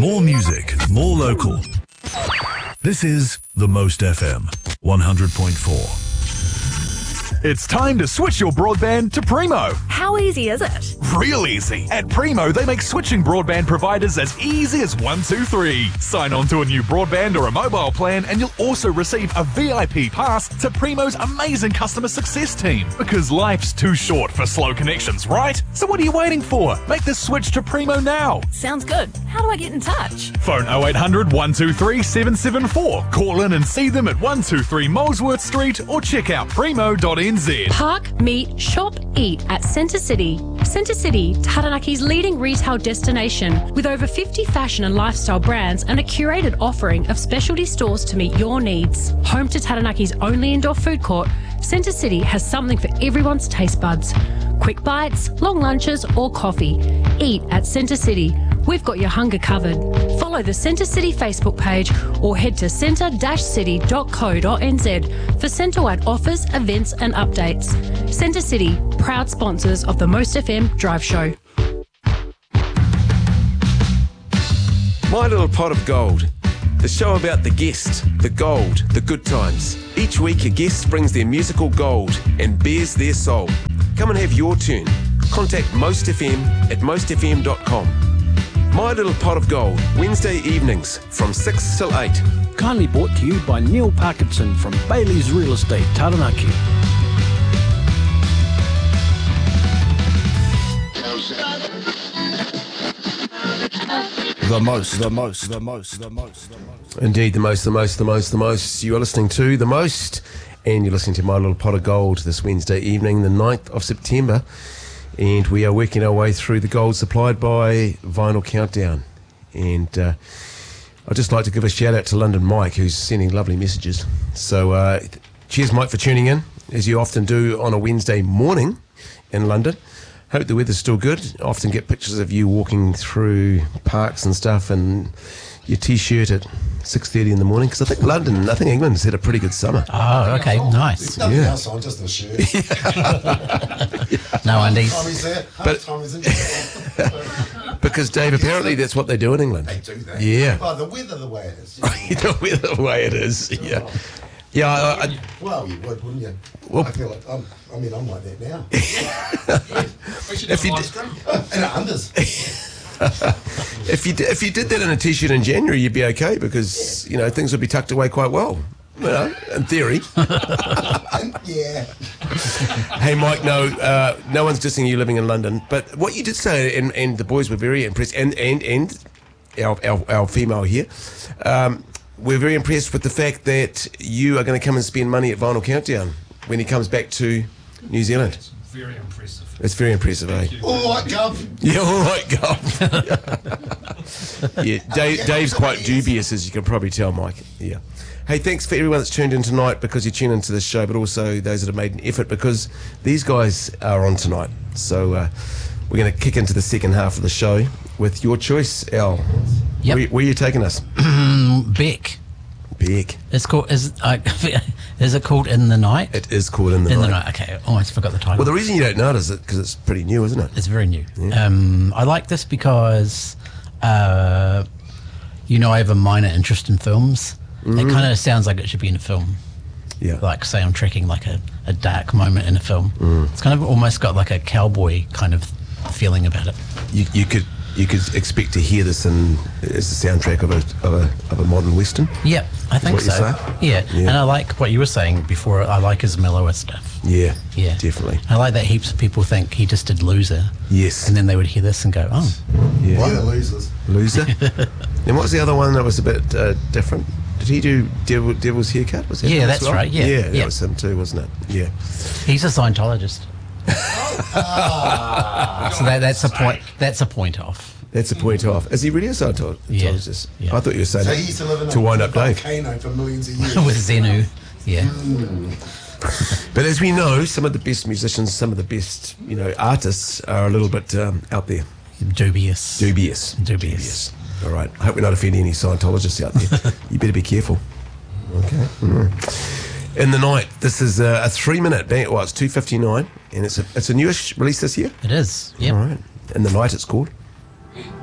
More music, more local. This is The Most FM 100.4. It's time to switch your broadband to Primo. How easy is it? Real easy. At Primo, they make switching broadband providers as easy as 1, 2, 3. Sign on to a new broadband or a mobile plan and you'll also receive a VIP pass to Primo's amazing customer success team. Because life's too short for slow connections, right? So what are you waiting for? Make the switch to Primo now. Sounds good. How do I get in touch? Phone 0800 123 774. Call in and see them at 123 Molesworth Street or check out primo.nz. Park, meet, shop, eat at Centre City. Centre City, Taranaki's leading retail destination with over 50 fashion and lifestyle brands and a curated offering of specialty stores to meet your needs. Home to Taranaki's only indoor food court, Centre City has something for everyone's taste buds. Quick bites, long lunches or coffee. Eat at Centre City. We've got your hunger covered. Follow the Centre City Facebook page or head to centre-city.co.nz for centre-wide offers, events and updates. Centre City, proud sponsors of the Most FM Drive Show. My Little Pot of Gold, the show about the guest, the gold, the good times. Each week a guest brings their musical gold and bears their soul. Come and have your turn. Contact Most FM at mostfm.com. My Little Pot of Gold, Wednesday evenings from 6 till 8. Kindly brought to you by Neil Parkinson from Bailey's Real Estate, Taranaki. The most. Indeed, the most. You are listening to The Most, and you're listening to My Little Pot of Gold this Wednesday evening, the 9th of September. And we are working our way through the gold supplied by Vinyl Countdown. And I'd just like to give a shout out to London Mike, who's sending lovely messages. So cheers, Mike, for tuning in, as you often do on a Wednesday morning in London. Hope the weather's still good. I often get pictures of you walking through parks and stuff and your T-shirt at 6:30 in the morning, because I think England's had a pretty good summer. Oh, okay, nice. Nothing else on, just a shirt. No undies. Because, Dave, apparently that's what they do in England. They do that. Yeah. Oh, the weather the way it is. The weather the way it is, yeah. Yeah, well, you would, wouldn't you? Well, I feel like I'm like that now. if you did, and unders. if you did that in a T-shirt in January, you'd be okay, because things would be tucked away quite well. In theory. Yeah. Hey, Mike, no one's dissing you living in London, but what you did say, and the boys were very impressed, and our female here, we're very impressed with the fact that you are going to come and spend money at Vinyl Countdown when he comes back to New Zealand. It's very impressive. It's very impressive, eh? All right, Gov. Yeah, all right, Gov. Yeah, Dave's quite dubious, as you can probably tell, Mike. Yeah. Hey, thanks for everyone that's tuned in tonight, because you tune into this show, but also those that have made an effort, because these guys are on tonight. So we're going to kick into the second half of the show with your choice, Al. Yep. Where are you taking us? Beck. It's called. Is it called In the Night? It is called In the Night. Okay, I almost forgot the title. Well, the reason you don't know it is because it's pretty new, isn't it? It's very new. Yeah. I like this because, I have a minor interest in films. It kind of sounds like it should be in a film. Yeah. Like, say I'm tracking like a dark moment in a film. It's kind of almost got like a cowboy kind of feeling about it. You could expect to hear this as the soundtrack of a modern western. Yeah, I think so. Yeah, and I like what you were saying before. I like his mellower stuff. Yeah, yeah, definitely. I like that heaps of people think he just did Loser. Yes, and then they would hear this and go, oh, yeah, what? Loser. And what was the other one that was a bit different? Did he do Devil's Haircut? Was that that's well? right. Yeah, that was him too, wasn't it? Yeah, he's a Scientologist. So that's a point. That's a point off. That's a point off. Is he really a Scientologist? Yeah. I thought you were saying so he used to live in to wind up Dave for millions of years with Xenu. Yeah. But as we know, some of the best musicians, some of the best artists are a little bit out there. Dubious. All right. I hope we're not offending any Scientologists out there. You better be careful. Okay. In the Night. This is a 3-minute bang. Well, it's 2:59, and it's a newish release this year. It is. Yeah. All right. In the Night, it's called.